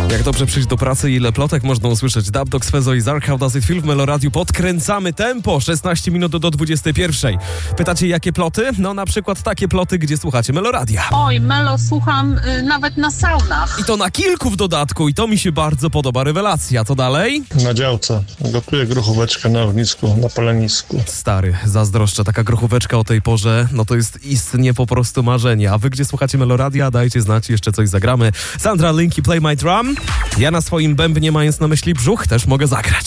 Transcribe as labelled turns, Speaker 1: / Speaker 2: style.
Speaker 1: Jak dobrze przyjść do pracy i ile plotek można usłyszeć. Dub Dogs, Fezo i Zark, How Does It Feel w Meloradiu. Podkręcamy tempo, 16 minut do 21. Pytacie, jakie ploty? No na przykład takie ploty, gdzie słuchacie Meloradia.
Speaker 2: Oj, Melo słucham nawet na saunach.
Speaker 1: I to na kilku w dodatku i to mi się bardzo podoba. Rewelacja. Co dalej?
Speaker 3: Na działce. Gotuję grochóweczkę na ognisku, na palenisku.
Speaker 1: Stary, zazdroszczę. Taka grochóweczka o tej porze, no to jest istnie po prostu marzenie. A wy gdzie słuchacie Meloradia? Dajcie znać, jeszcze coś zagramy. Sandra Linki, Play My Drum. Ja na swoim bębnie, mając na myśli brzuch, też mogę zagrać.